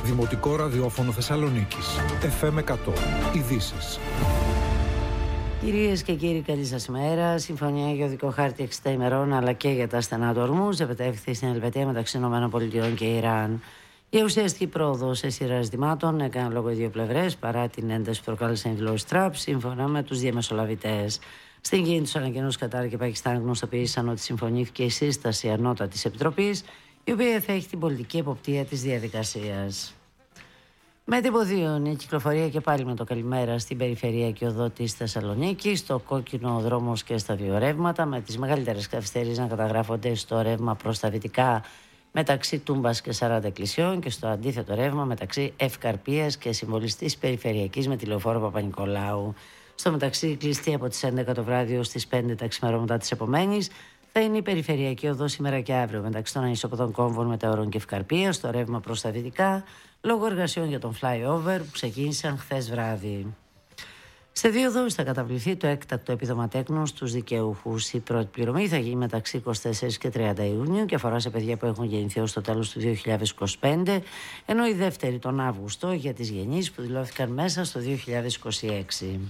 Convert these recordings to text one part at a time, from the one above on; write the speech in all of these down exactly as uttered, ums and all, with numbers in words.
Δημοτικό Ραδιόφωνο Θεσσαλονίκης. εφ εμ εκατό. Ειδήσεις. Κυρίες και κύριοι, καλή σας ημέρα. Συμφωνία για οδικό χάρτη εξήντα ημερών αλλά και για τα στενά του Ορμούζ επετεύχθη στην Ελβετία μεταξύ ΗΠΑ και Ιράν. Η ουσιαστική πρόοδο σε σειρά ζητημάτων έκανε λόγω οι δύο πλευρές παρά την ένταση που προκάλεσαν οι δηλώσεις Τραμπ, σύμφωνα με τους διαμεσολαβητές. Στην κίνηση του ανακοινούς Κατάρ και Πακιστάν γνωστοποίησαν ότι συμφωνήθηκε η σύσταση ανώτατης επιτροπής, η οποία θα έχει την πολιτική εποπτεία της διαδικασίας. Με τυποδίων η κυκλοφορία και πάλι με το καλημέρα στην περιφερειακή οδό της Θεσσαλονίκης, στο κόκκινο δρόμος και στα δύο ρεύματα, με τις μεγαλύτερες καθυστερήσεις να καταγράφονται στο ρεύμα προς τα δυτικά μεταξύ Τούμπας και σαράντα Εκκλησιών και στο αντίθετο ρεύμα μεταξύ Ευκαρπίας και Συμβολιστής Περιφερειακής με τη λεωφόρο Παπα-Νικολάου. Στο μεταξύ, κλειστή από τις έντεκα το βράδυ ως τις πέντε τα ξημερώματα της επομένης, θα είναι η περιφερειακή οδό σήμερα και αύριο μεταξύ των ανισοποδών κόμβων Μετεωρών και Ευκαρπίας, στο ρεύμα προς τα δυτικά, λόγω εργασιών για τον flyover που ξεκίνησαν χθες βράδυ. Σε δύο δόσεις θα καταβληθεί το έκτακτο επίδομα τέκνων στους δικαιούχους. Η πρώτη πληρωμή θα γίνει μεταξύ εικοστή τέταρτη και τριάντα Ιουνίου και αφορά σε παιδιά που έχουν γεννηθεί ως το τέλος του δύο χιλιάδες είκοσι πέντε, ενώ η δεύτερη τον Αύγουστο για τις γεννήσεις που δηλώθηκαν μέσα στο δύο χιλιάδες είκοσι έξι.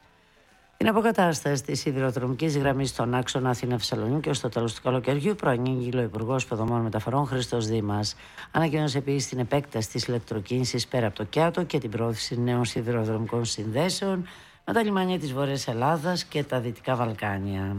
Την αποκατάσταση της σιδηροδρομικής γραμμής στον άξονα Αθήνα-Θεσσαλονίκη ως το τέλος του καλοκαιριού προανήγγειλε ο Υπουργός Υποδομών Μεταφορών Χρήστος Δήμας. Ανακοίνωσε επίσης την επέκταση της ηλεκτροκίνησης πέρα από το Κιάτο και την πρόθεση νέων σιδηροδρομικών συνδέσεων με τα λιμάνια της Βόρειας Ελλάδας και τα Δυτικά Βαλκάνια.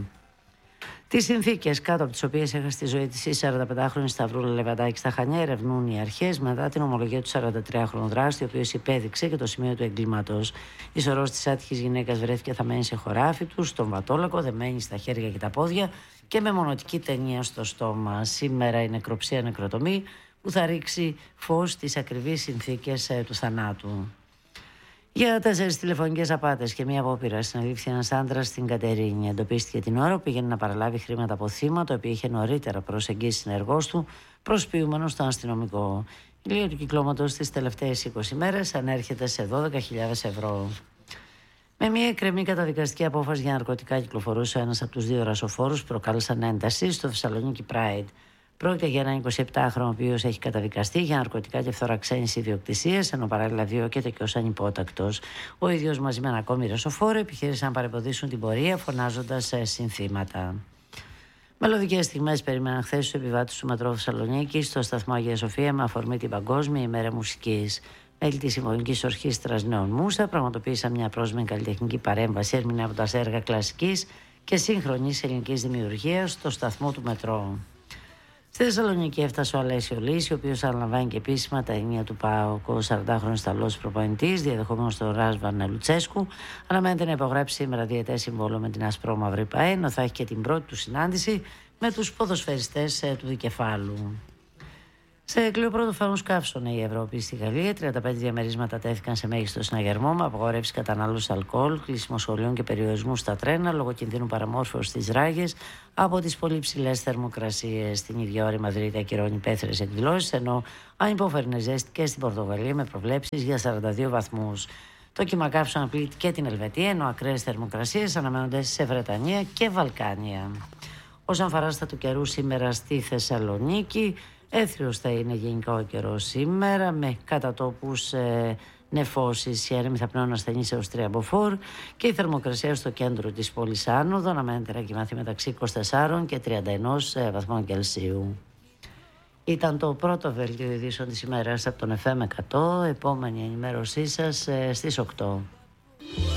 Τις συνθήκες κάτω από τις οποίες έχασε τη ζωή της η σαρανταπεντάχρονη Σταυρούλα Λεβαντάκη στα Χανιά ερευνούν οι αρχές μετά την ομολογία του σαραντατριάχρονου δράστη, ο οποίος υπέδειξε και το σημείο του εγκλήματος. Η σωρός της άτυχης γυναίκας βρέθηκε θαμμένη σε χωράφι του, στον Βατόλακο, δεμένη στα χέρια και τα πόδια και με μονοτική ταινία στο στόμα. Σήμερα η νεκροψία νεκροτομή που θα ρίξει φως στις ακριβείς συνθήκες του θανάτου. Για τέσσερις τηλεφωνικές απάτες και μία απόπειρα συνελήφθη ένας άντρας στην Κατερίνη. Εντοπίστηκε την ώρα που πήγαινε να παραλάβει χρήματα από θύμα, το οποίο είχε νωρίτερα προσεγγίσει συνεργός του, προσποιούμενο στο αστυνομικό. Η λία του κυκλώματος τις τελευταίες είκοσι μέρες ανέρχεται σε δώδεκα χιλιάδες ευρώ. Με μια εκκρεμή καταδικαστική απόφαση για ναρκωτικά κυκλοφορούσε ένας από τους δύο ρασοφόρους που προκάλεσαν ένταση στο Θεσσαλονίκη Pride. Πρόκειται για έναν εικοσιεπτάχρονο ο οποίος έχει καταδικαστεί για ναρκωτικά και φθορά ξένης ιδιοκτησίας, ενώ παράλληλα διώκεται και ως ανυπότακτος. Ο ίδιος μαζί με ένα ακόμη ρασοφόρο επιχείρησαν να παρεμποδίσουν την πορεία φωνάζοντας συνθήματα. Μελωδικές στιγμές περίμεναν χθες τους επιβάτες του μετρό Θεσσαλονίκη στο σταθμό Αγία Σοφία με αφορμή την Παγκόσμια ημέρα μουσικής. Μέλη της Συμφωνικής Ορχήστρας Νέων Μούσα πραγματοποίησαν μια πρόσμενη καλλιτεχνική παρέμβαση ερμηνεύοντας έργα κλασικής και σύγχρονης ελληνικής δημιουργίας στο σταθμό του μετρό. Στη Θεσσαλονίκη έφτασε ο Αλέσιο Λύση, ο οποίος αναλαμβάνει και επίσημα τα ενία του ΠΑΟΚ. Ο σαραντάχρονος Ιταλός προπονητής, διαδεχόμενος τον Ράσβαν Λουτσέσκου, αναμένεται να υπογράψει σήμερα διετές συμβόλαιο με την Ασπρόμαυρη ΠΑΕ, ενώ θα έχει και την πρώτη του συνάντηση με τους ποδοσφαιριστές του δικεφάλου. Σε κλειοπρότο φανούς καύσωνε η Ευρώπη. Στη Γαλλία, τριάντα πέντε διαμερίσματα τέθηκαν σε μέγιστο συναγερμό με απαγορεύση κατανάλωση αλκοόλ, κλείσιμο σχολείων και περιορισμού στα τρένα λόγω κινδύνου παραμόρφωσης στις ράγες από τις πολύ ψηλές θερμοκρασίες. Την ίδια ώρα η Μαδρίτη ακυρώνει υπαίθριες εκδηλώσεις, ενώ ανυπόφερνε ζέστη και στην Πορτογαλία με προβλέψεις για σαράντα δύο βαθμούς. Το κύμα καύσωνα πλήττει και την Ελβετία, ενώ ακραίες θερμοκρασίες αναμένονται σε Βρετανία και Βαλκάνια. Όσον αφορά στα του καιρού σήμερα στη Θεσσαλονίκη, έθριος θα είναι γενικά ο καιρός σήμερα, με κατά τόπους ε, νεφώσεις. Οι έρημοι θα πνέουν ασθενείς έως τρία μποφόρ και η θερμοκρασία στο κέντρο της πόλης άνοδο αναμένεται να κοιμαθεί μεταξύ είκοσι τεσσάρων και τριάντα ένα ε, βαθμών Κελσίου. Ήταν το πρώτο βελτίο ειδήσεων της ημέρας από τον εφ εμ εκατό. Επόμενη ενημέρωσή σας ε, στις οκτώ.